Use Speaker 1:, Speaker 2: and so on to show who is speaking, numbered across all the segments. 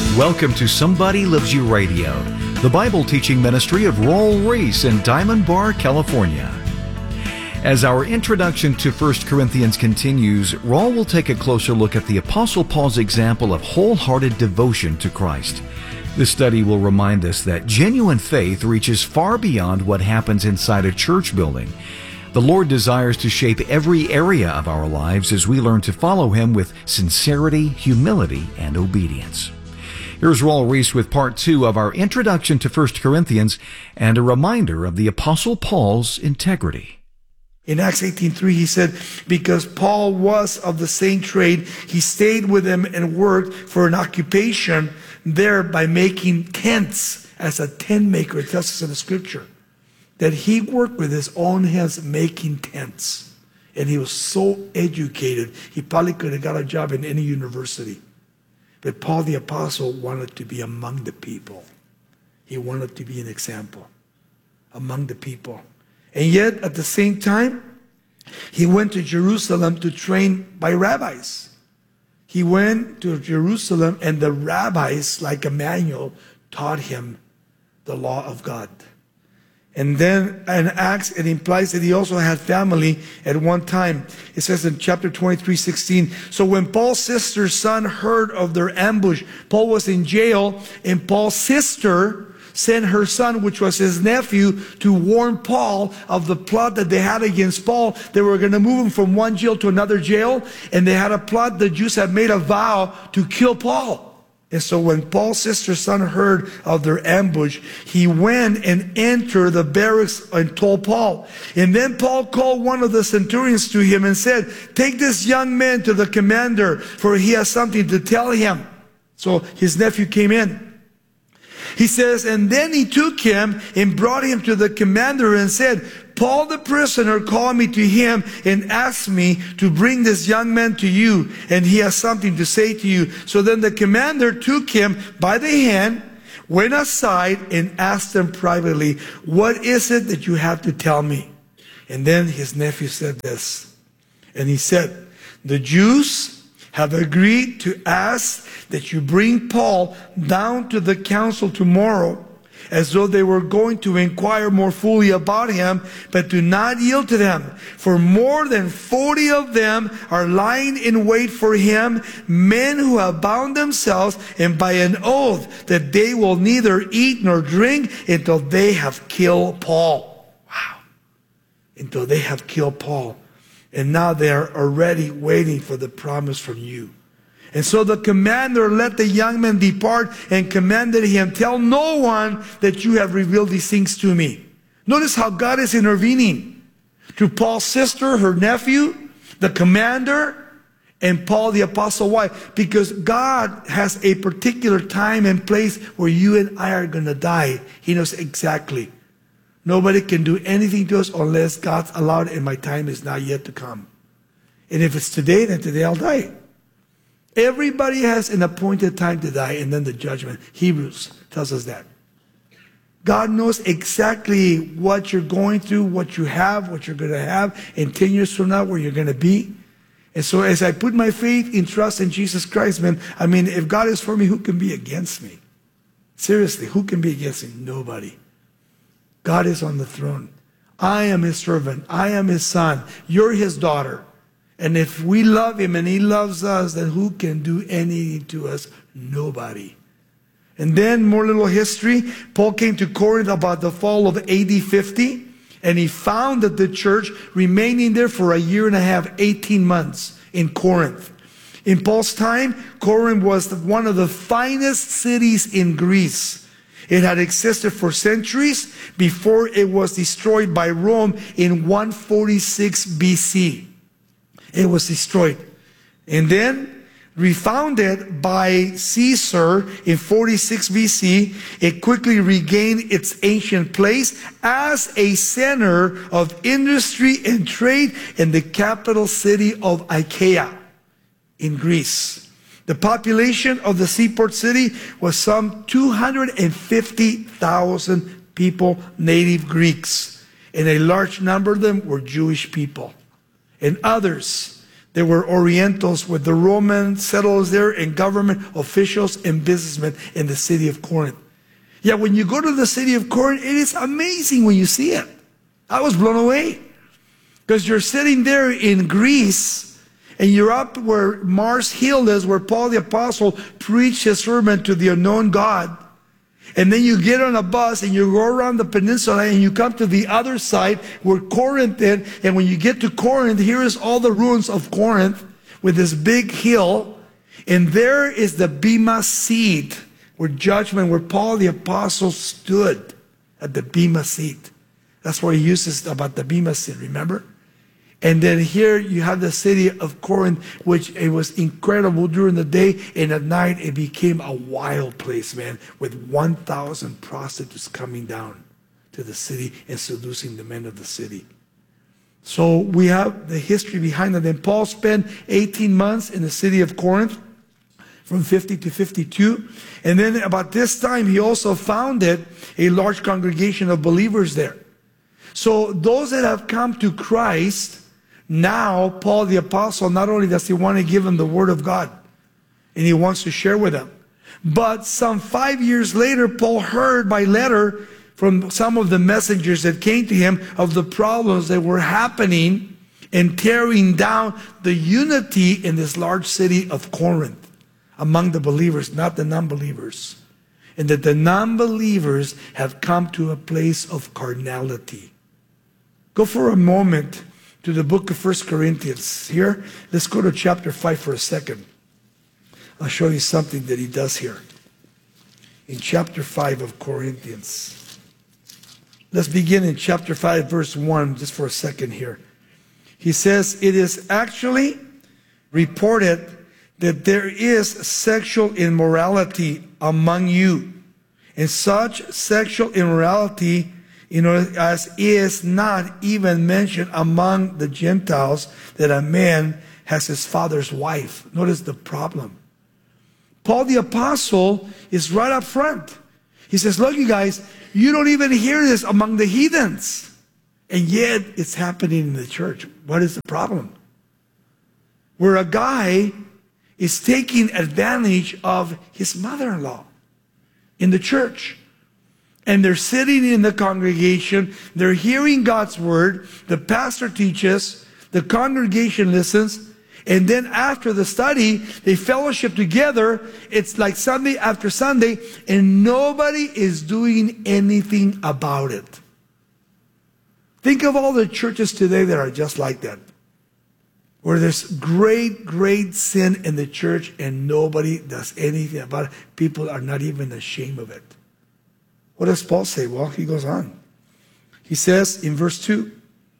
Speaker 1: Welcome to Somebody Loves You Radio, the Bible teaching ministry of Raul Ries in Diamond Bar, California. As our introduction to 1 Corinthians continues, Raul will take a closer look at the Apostle Paul's example of wholehearted devotion to Christ. This study will remind us that genuine faith reaches far beyond what happens inside a church building. The Lord desires to shape every area of our lives as we learn to follow Him with sincerity, humility, and obedience. Here's Raul Ries with part 2 of our introduction to 1 Corinthians and a reminder of the Apostle Paul's integrity.
Speaker 2: In Acts 18:3, he said, because Paul was of the same trade, he stayed with him and worked for an occupation there by making tents as a tent maker. It tells us in the scripture that he worked with his own hands making tents. And he was so educated, he probably could have got a job in any university. But Paul the Apostle wanted to be among the people. He wanted to be an example among the people. And yet, at the same time, he went to Jerusalem to train by rabbis. He went to Jerusalem, and the rabbis, like Emmanuel, taught him the law of God. And then in Acts, it implies that he also had family at one time. It says in chapter 23:16, so when Paul's sister's son heard of their ambush, Paul was in jail, and Paul's sister sent her son, which was his nephew, to warn Paul of the plot that they had against Paul. They were going to move him from one jail to another jail, and they had a plot. The Jews had made a vow to kill Paul. And so when Paul's sister's son heard of their ambush, he went and entered the barracks and told Paul. And then Paul called one of the centurions to him and said, take this young man to the commander, for he has something to tell him. So his nephew came in. He says, and then he took him and brought him to the commander and said, Paul the prisoner called me to him and asked me to bring this young man to you, and he has something to say to you. So then the commander took him by the hand, went aside, and asked him privately, what is it that you have to tell me? And then his nephew said this, and he said, the Jews have agreed to ask that you bring Paul down to the council tomorrow, as though they were going to inquire more fully about him, but do not yield to them. For more than 40 of them are lying in wait for him, men who have bound themselves and by an oath that they will neither eat nor drink until they have killed Paul. Wow. Until they have killed Paul. And now they are already waiting for the promise from you. And so the commander let the young man depart and commanded him, tell no one that you have revealed these things to me. Notice how God is intervening to Paul's sister, her nephew, the commander, and Paul the apostle. Why? Because God has a particular time and place where you and I are going to die. He knows exactly. Nobody can do anything to us unless God's allowed it, and my time is not yet to come. And if it's today, then today I'll die. Everybody has an appointed time to die, and then the judgment. Hebrews tells us that. God knows exactly what you're going through, what you have, what you're going to have, and 10 years from now, where you're going to be. And so as I put my faith in trust in Jesus Christ, man, I mean, if God is for me, who can be against me? Seriously, who can be against me? Nobody. God is on the throne. I am His servant. I am His son. You're His daughter. And if we love Him and He loves us, then who can do anything to us? Nobody. And then more little history. Paul came to Corinth about the fall of AD 50. And he founded the church, remaining there for a year and a half, 18 months in Corinth. In Paul's time, Corinth was one of the finest cities in Greece. It had existed for centuries before it was destroyed by Rome in 146 BC. It was destroyed. And then refounded by Caesar in 46 BC, it quickly regained its ancient place as a center of industry and trade in the capital city of Achaia in Greece. The population of the seaport city was some 250,000 people, native Greeks. And a large number of them were Jewish people. And others There were Orientals with the Roman settlers there and government officials and businessmen in the city of Corinth. Yeah, when you go to the city of Corinth, it is amazing when you see it. I was blown away. Because you're sitting there in Greece, and you're up where Mars Hill is, where Paul the Apostle preached his sermon to the unknown God. And then you get on a bus and you go around the peninsula and you come to the other side where Corinth is. And when you get to Corinth, here is all the ruins of Corinth with this big hill. And there is the Bema seat where judgment, where Paul the Apostle stood at the Bema seat. That's where he uses about the Bema seat, remember? And then here you have the city of Corinth, which it was incredible during the day, and at night it became a wild place, man, with 1,000 prostitutes coming down to the city and seducing the men of the city. So we have the history behind it. And Paul spent 18 months in the city of Corinth from 50 to 52. And then about this time, he also founded a large congregation of believers there. So those that have come to Christ, now, Paul the Apostle, not only does he want to give them the Word of God, and he wants to share with them, but some 5 years later, Paul heard by letter from some of the messengers that came to him of the problems that were happening and tearing down the unity in this large city of Corinth among the believers, not the non-believers. And that the non-believers have come to a place of carnality. Go for a moment to the book of 1 Corinthians. Here, let's go to chapter 5 for a second. I'll show you something that he does here. In chapter 5 of Corinthians. Let's begin in chapter 5, verse 1, just for a second here. He says, it is actually reported that there is sexual immorality among you. And such sexual immorality, as is not even mentioned among the Gentiles, that a man has his father's wife. Notice the problem. Paul the Apostle is right up front. He says, look, you guys, you don't even hear this among the heathens. And yet, it's happening in the church. What is the problem? Where a guy is taking advantage of his mother-in-law in the church. And they're sitting in the congregation, they're hearing God's word, the pastor teaches, the congregation listens, and then after the study, they fellowship together. It's like Sunday after Sunday, and nobody is doing anything about it. Think of all the churches today that are just like that, where there's great, great sin in the church and nobody does anything about it. People are not even ashamed of it. What does Paul say? Well, he goes on. He says in verse 2,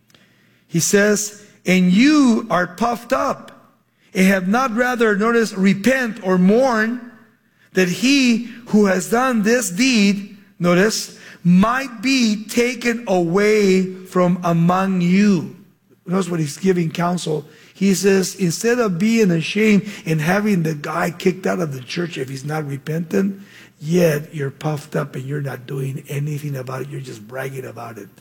Speaker 2: he says, and you are puffed up and have not rather, notice, repent or mourn that he who has done this deed, notice, might be taken away from among you. Notice what he's giving counsel. He says, instead of being ashamed and having the guy kicked out of the church if he's not repentant, yet you're puffed up and you're not doing anything about it. You're just bragging about it.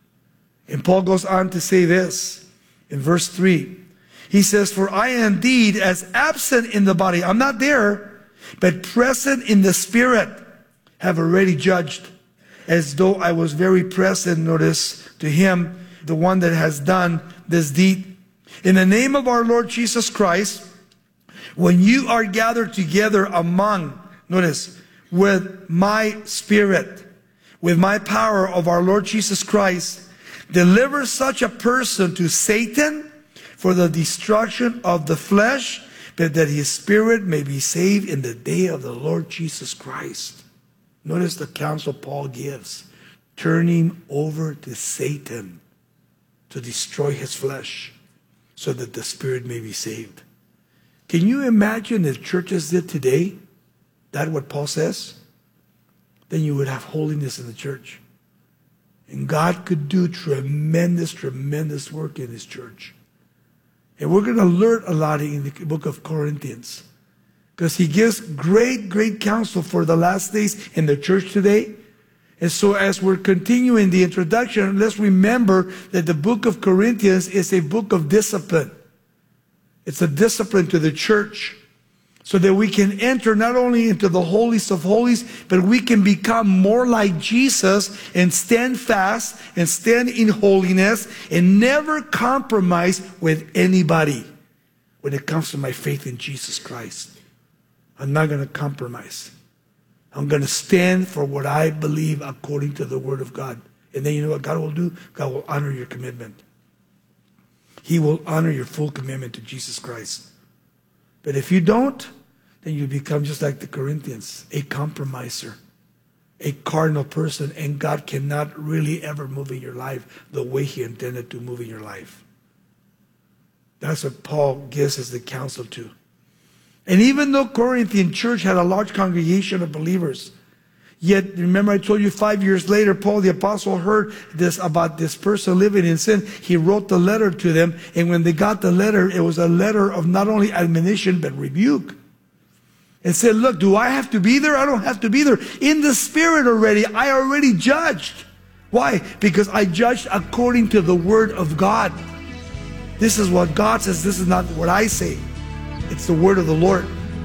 Speaker 2: And Paul goes on to say this in verse 3. He says, for I am indeed as absent in the body. I'm not there, but present in the spirit. Have already judged as though I was very present, notice, to him, the one that has done this deed. In the name of our Lord Jesus Christ, when you are gathered together among, notice, with my spirit, with my power of our Lord Jesus Christ, deliver such a person to Satan for the destruction of the flesh, but that his spirit may be saved in the day of the Lord Jesus Christ. Notice the counsel Paul gives, turning over to Satan to destroy his flesh so that the spirit may be saved. Can you imagine if churches did today that what Paul says? Then you would have holiness in the church. And God could do tremendous, tremendous work in his church. And we're going to learn a lot in the book of Corinthians, because he gives great, great counsel for the last days in the church today. And so as we're continuing the introduction, let's remember that the book of Corinthians is a book of discipline. It's a discipline to the church, so that we can enter not only into the holiest of holies, but we can become more like Jesus and stand fast and stand in holiness and never compromise with anybody when it comes to my faith in Jesus Christ. I'm not going to compromise. I'm going to stand for what I believe according to the Word of God. And then you know what God will do? God will honor your commitment. He will honor your full commitment to Jesus Christ. But if you don't, then you become just like the Corinthians, a compromiser, a carnal person, and God cannot really ever move in your life the way He intended to move in your life. That's what Paul gives us the counsel to. And even though Corinthian church had a large congregation of believers, yet, remember I told you 5 years later, Paul the apostle heard this about this person living in sin. He wrote the letter to them, and when they got the letter, it was a letter of not only admonition, but rebuke. And said, look, do I have to be there? I don't have to be there. In the spirit already, I already judged. Why? Because I judged according to the Word of God. This is what God says. This is not what I say. It's the Word of the Lord.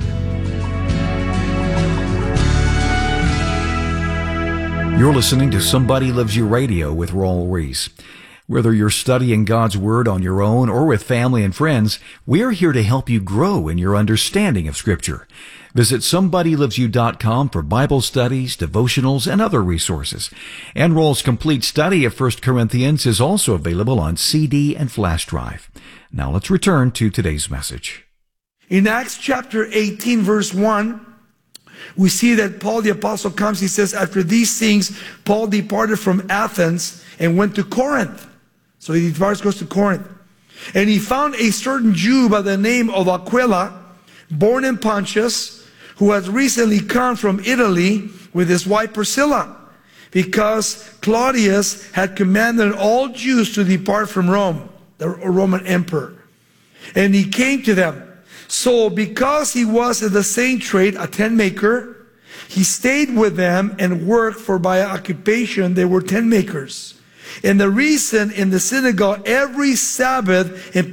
Speaker 1: You're listening to Somebody Loves You Radio with Raul Ries. Whether you're studying God's Word on your own or with family and friends, we're here to help you grow in your understanding of Scripture. Visit SomebodyLovesYou.com for Bible studies, devotionals, and other resources. And Raul's complete study of 1 Corinthians is also available on CD and flash drive. Now let's return to today's message.
Speaker 2: In Acts chapter 18, verse 1, we see that Paul the apostle comes. He says, after these things, Paul departed from Athens and went to Corinth. So he goes to Corinth. And he found a certain Jew by the name of Aquila, born in Pontus, who has recently come from Italy with his wife Priscilla, because Claudius had commanded all Jews to depart from Rome, the Roman emperor. And he came to them. So because he was in the same trade, a tent maker, he stayed with them and worked, for by occupation they were tent makers. And the reason in the synagogue every Sabbath in